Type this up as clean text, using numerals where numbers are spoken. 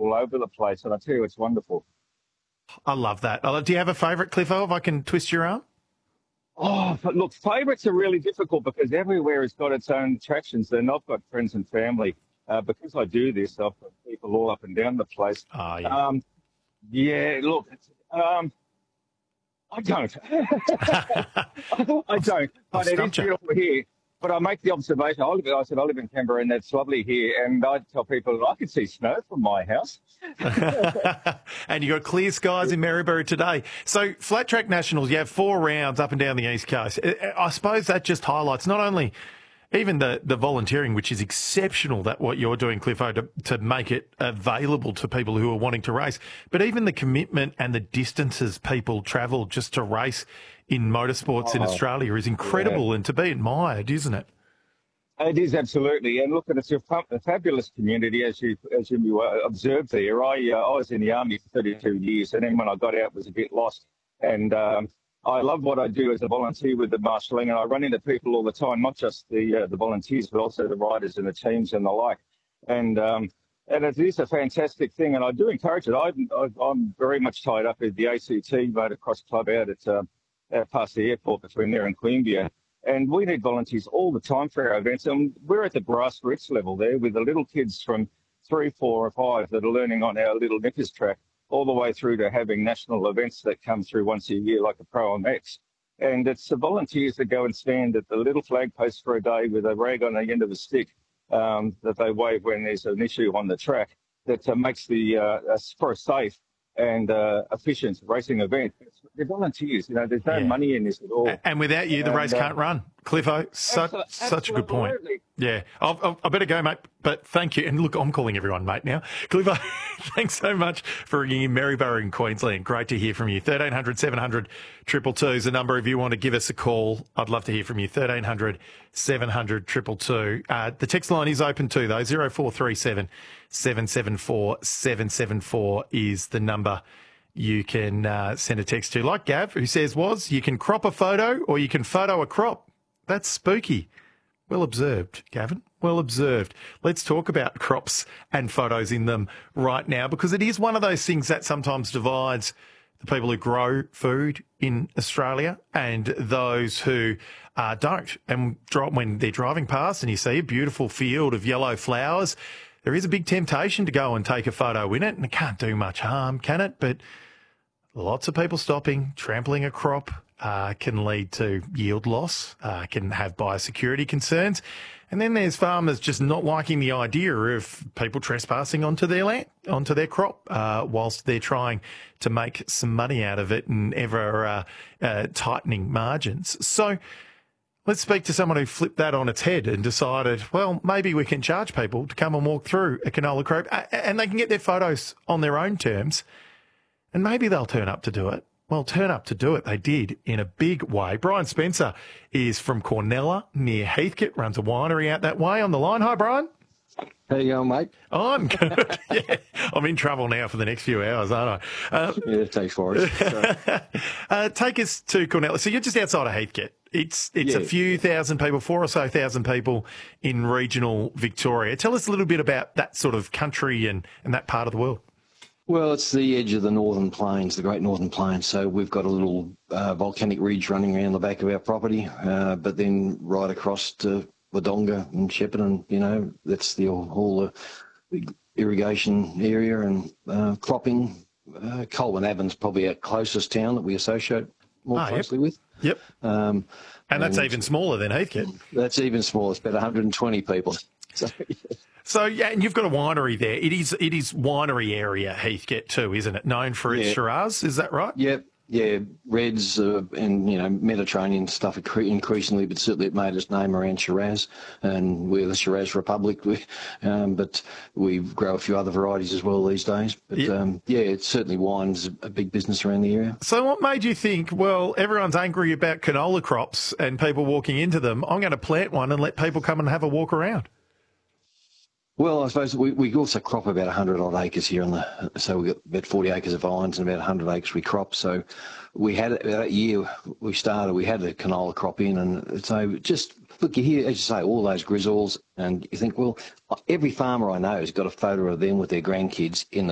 all over the place, and I tell you, it's wonderful. I love that. Do you have a favourite, Cliffo, if I can twist your arm? Oh, but look, favourites are really difficult because everywhere has got its own attractions. And I've got friends and family. Because I do this, I've got people all up and down the place. Oh, yeah. Yeah, look, I don't. I don't. But it is beautiful here. But I make the observation. I said I live in Canberra, and that's lovely here. And I tell people I can see snow from my house. And you got clear skies in Maryborough today. So Flat Track Nationals, you have 4 rounds up and down the East Coast. I suppose that just highlights not only even the volunteering, which is exceptional, that what you're doing, Cliffo, to make it available to people who are wanting to race, but even the commitment and the distances people travel just to race in motorsports in Australia is incredible and to be admired, isn't it? It is, absolutely. And look, it's a fabulous community, as you observed there. I was in the Army for 32 years, and then when I got out, was a bit lost. And I love what I do as a volunteer with the marshalling, and I run into people all the time, not just the volunteers, but also the riders and the teams and the like. And it is a fantastic thing, and I do encourage it. I'm very much tied up with the ACT Motocross Club out past the airport between there and Queanbeyan. And we need volunteers all the time for our events. And we're at the grassroots level there with the little kids from 3, 4 or 5 that are learning on our little knickers track, all the way through to having national events that come through once a year, like the Pro MX. And it's the volunteers that go and stand at the little flag post for a day with a rag on the end of a stick that they wave when there's an issue on the track that makes for a safe and efficient racing event. They're volunteers, there's no money in this at all. And without you, the race can't run. Cliffo, such a good point. Yeah, I better go, mate, but thank you. And look, I'm calling everyone mate now. Cliffo, thanks so much for ringing in Maryborough in Queensland. Great to hear from you. 1300 700 222 is the number if you want to give us a call. I'd love to hear from you. 1300 700 222. The text line is open too, though. 0437 774 774 is the number you can send a text to. Like Gav, who says you can crop a photo or you can photo a crop. That's spooky. Well observed, Gavin. Well observed. Let's talk about crops and photos in them right now, because it is one of those things that sometimes divides the people who grow food in Australia and those who don't. And when they're driving past and you see a beautiful field of yellow flowers, there is a big temptation to go and take a photo in it, and it can't do much harm, can it? But lots of people stopping, trampling a crop can lead to yield loss, can have biosecurity concerns. And then there's farmers just not liking the idea of people trespassing onto their land, onto their crop, whilst they're trying to make some money out of it and ever tightening margins. So let's speak to someone who flipped that on its head and decided, well, maybe we can charge people to come and walk through a canola crop and they can get their photos on their own terms. And maybe they'll turn up to do it. Well, turn up to do it, they did in a big way. Brian Spencer is from Cornella near Heathcote, runs a winery out that way. On the line. Hi, Brian. How you going, mate? I'm good. Yeah, I'm in trouble now for the next few hours, aren't I? Yeah, thanks for it. Take us to Cornella. So you're just outside of Heathcote. It's a few thousand people, 4 or so thousand people in regional Victoria. Tell us a little bit about that sort of country and that part of the world. Well, it's the edge of the Northern Plains, the Great Northern Plains. So we've got a little volcanic ridge running around the back of our property, but then right across to Wodonga and Shepparton, that's the whole irrigation area and cropping. Colwyn Avon's probably our closest town that we associate more closely with. Yep. And that's even smaller than Heathcote. That's even smaller. It's about 120 people. So, yeah, and you've got a winery there. It is winery area, Heathcote too, isn't it? Known for its Shiraz, is that right? Yep. Yeah, Reds and, Mediterranean stuff increasingly, but certainly it made its name around Shiraz, and we're the Shiraz Republic. But we grow a few other varieties as well these days. But, it's certainly wine's a big business around the area. So what made you think, well, everyone's angry about canola crops and people walking into them, I'm going to plant one and let people come and have a walk around? Well, I suppose we also crop about 100 odd acres here so we've got about 40 acres of vines and about 100 acres we crop. So we had that year we had a canola crop in, and so just look, you hear, as you say, all those grizzles, and you think, well, every farmer I know has got a photo of them with their grandkids in the